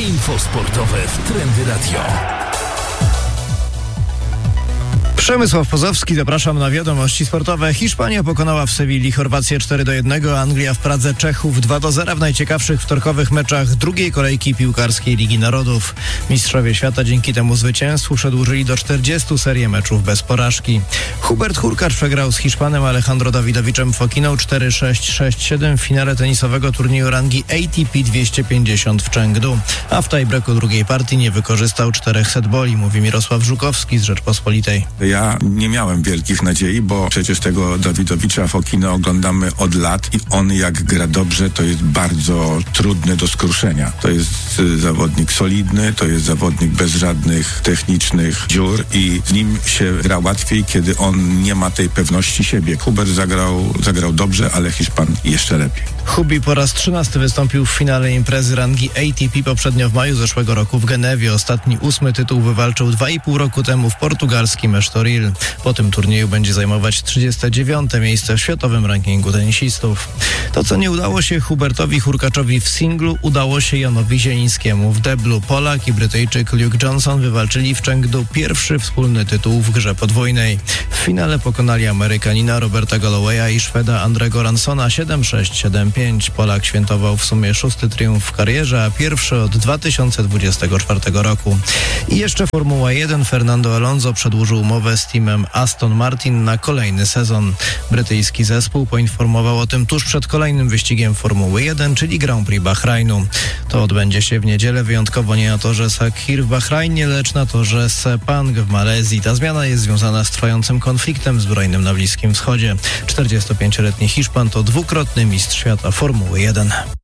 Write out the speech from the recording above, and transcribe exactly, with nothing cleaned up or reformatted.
Info sportowe w Trendy Radio. Przemysław Pozowski, zapraszam na wiadomości sportowe. Hiszpania pokonała w Sewilli Chorwację cztery do jednego, Anglia w Pradze Czechów dwa do zera w najciekawszych wtorkowych meczach drugiej kolejki piłkarskiej Ligi Narodów. Mistrzowie świata dzięki temu zwycięstwu przedłużyli do czterdziestu serię meczów bez porażki. Hubert Hurkacz przegrał z Hiszpanem Alejandro Dawidowiczem Fokiną cztery sześć sześć siedem w finale tenisowego turnieju rangi A T P dwieście pięćdziesiąt w Chengdu, a w tiebreaku drugiej partii nie wykorzystał czterech setboli, mówi Mirosław Żukowski z Rzeczpospolitej. Ja nie miałem wielkich nadziei, bo przecież tego Dawidowicza Fokinę oglądamy od lat i on jak gra dobrze, to jest bardzo trudny do skruszenia. To jest y, zawodnik solidny, to jest zawodnik bez żadnych technicznych dziur i z nim się gra łatwiej, kiedy on nie ma tej pewności siebie. Hubert zagrał, zagrał dobrze, ale Hiszpan jeszcze lepiej. Hubi po raz trzynasty wystąpił w finale imprezy rangi A T P poprzednio w maju zeszłego roku w Genewie. Ostatni ósmy tytuł wywalczył dwa i pół roku temu w portugalskim Estoril. Po tym turnieju będzie zajmować trzydzieste dziewiąte miejsce w światowym rankingu tenisistów. To, co nie udało się Hubertowi Hurkaczowi w singlu, udało się Janowi Zielińskiemu w deblu. Polak i Brytyjczyk Luke Johnson wywalczyli w Chengdu pierwszy wspólny tytuł w grze podwójnej. W finale pokonali Amerykanina Roberta Gallowaya i Szweda Andrego Ransona siedem sześć siedem pięć. Polak świętował w sumie szósty triumf w karierze, a pierwszy od dwa tysiące dwudziestego czwartego roku. I jeszcze Formuła jeden. Fernando Alonso przedłużył umowę z teamem Aston Martin na kolejny sezon. Brytyjski zespół poinformował o tym tuż przed kolejnym wyścigiem Formuły jeden, czyli Grand Prix Bahrajnu. To odbędzie się w niedzielę, wyjątkowo nie na torze Sakhir w Bahrajnie, lecz na torze Sepang w Malezji. Ta zmiana jest związana z trwającym konfliktem zbrojnym na Bliskim Wschodzie. czterdziestopięcioletni Hiszpan to dwukrotny mistrz świata Formuły jeden.